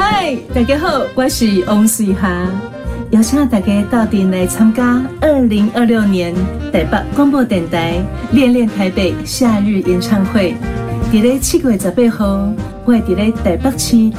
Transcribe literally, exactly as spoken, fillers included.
嗨，大家好，我是王水霞，邀请大家到店来参加二零二六年台北广播电台恋恋台北夏日演唱会。伫咧七月十八号，我会伫咧台北市